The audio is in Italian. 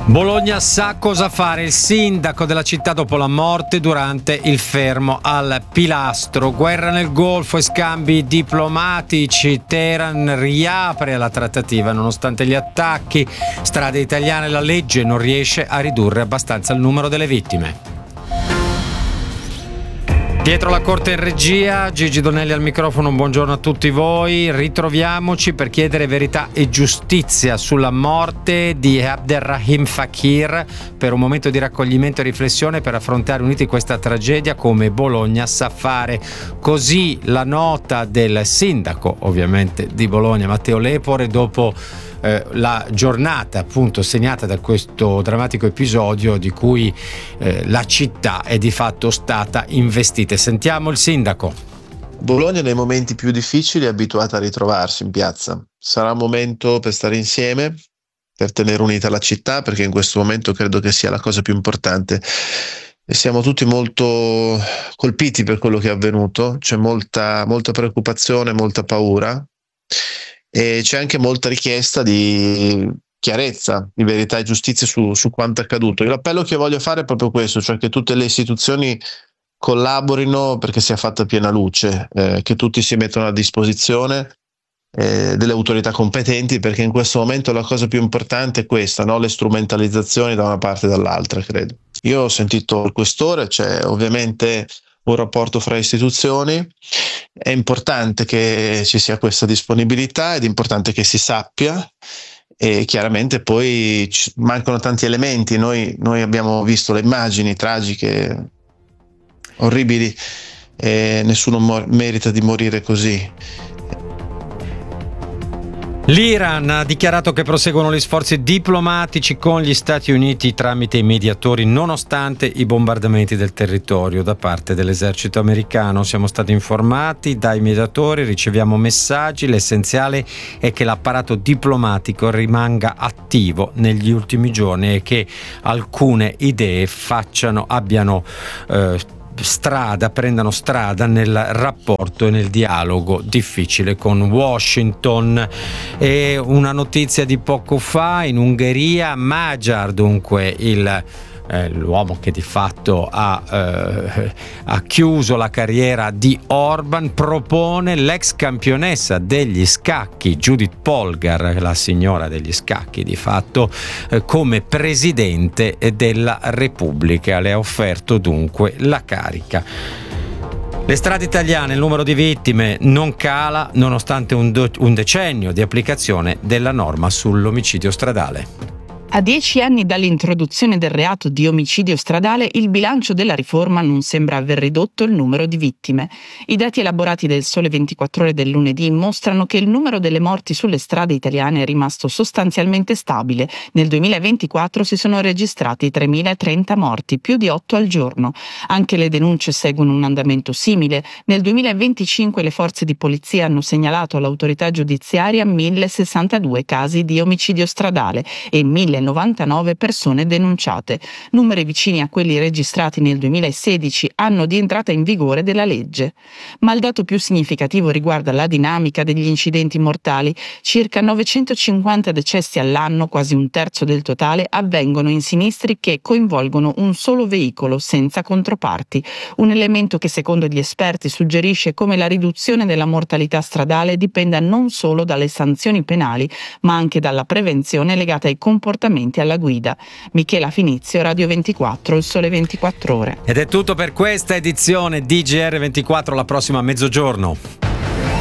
Bologna sa cosa fare. Il sindaco della città dopo la morte durante il fermo al pilastro. Guerra nel Golfo e scambi diplomatici. Teheran riapre la trattativa nonostante gli attacchi. Strade italiane, la legge non riesce a ridurre abbastanza il numero delle vittime. Dietro la corte in regia, Gigi Donelli al microfono, buongiorno a tutti voi. Ritroviamoci per chiedere verità e giustizia sulla morte di Abderrahim Fakir, per un momento di raccoglimento e riflessione per affrontare uniti questa tragedia come Bologna sa fare. Così la nota del sindaco, ovviamente, di Bologna, Matteo Lepore, dopo la giornata appunto segnata da questo drammatico episodio di cui la città è di fatto stata investita. Sentiamo il sindaco. Bologna nei momenti più difficili è abituata a ritrovarsi in piazza. Sarà un momento per stare insieme, per tenere unita la città, perché in questo momento credo che sia la cosa più importante. E siamo tutti molto colpiti per quello che è avvenuto, c'è molta preoccupazione, molta paura. E c'è anche molta richiesta di chiarezza, di verità e giustizia su quanto è accaduto. L'appello che voglio fare è proprio questo, cioè che tutte le istituzioni collaborino perché sia fatta piena luce, che tutti si mettano a disposizione delle autorità competenti, perché in questo momento la cosa più importante è questa, no? Le strumentalizzazioni da una parte e dall'altra, credo. Io ho sentito il questore, c'è ovviamente un rapporto fra istituzioni. È importante che ci sia questa disponibilità ed è importante che si sappia, e chiaramente poi mancano tanti elementi. Noi abbiamo visto le immagini tragiche, orribili, e nessuno merita di morire così. L'Iran ha dichiarato che proseguono gli sforzi diplomatici con gli Stati Uniti tramite i mediatori, nonostante i bombardamenti del territorio da parte dell'esercito americano. Siamo stati informati dai mediatori, riceviamo messaggi, l'essenziale è che l'apparato diplomatico rimanga attivo negli ultimi giorni e che alcune idee abbiano prendano strada nel rapporto e nel dialogo difficile con Washington. E una notizia di poco fa: in Ungheria Magyar, dunque l'uomo che di fatto ha chiuso la carriera di Orban, propone l'ex campionessa degli scacchi Judith Polgar, la signora degli scacchi di fatto, come presidente della Repubblica. Le ha offerto dunque la carica. Le strade italiane, il numero di vittime non cala nonostante un decennio di applicazione della norma sull'omicidio stradale. A 10 anni dall'introduzione del reato di omicidio stradale, il bilancio della riforma non sembra aver ridotto il numero di vittime. I dati elaborati del Sole 24 Ore del lunedì mostrano che il numero delle morti sulle strade italiane è rimasto sostanzialmente stabile. Nel 2024 si sono registrati 3.030 morti, più di 8 al giorno. Anche le denunce seguono un andamento simile. Nel 2025 le forze di polizia hanno segnalato all'autorità giudiziaria 1.062 casi di omicidio stradale e 1.099 persone denunciate, numeri vicini a quelli registrati nel 2016, anno di entrata in vigore della legge. Ma il dato più significativo riguarda la dinamica degli incidenti mortali. Circa 950 decessi all'anno, quasi un terzo del totale, avvengono in sinistri che coinvolgono un solo veicolo senza controparti, un elemento che secondo gli esperti suggerisce come la riduzione della mortalità stradale dipenda non solo dalle sanzioni penali, ma anche dalla prevenzione legata ai comportamenti alla guida. Michela Finizio, Radio 24, Il Sole 24 Ore. Ed è tutto per questa edizione di GR24, la prossima a mezzogiorno.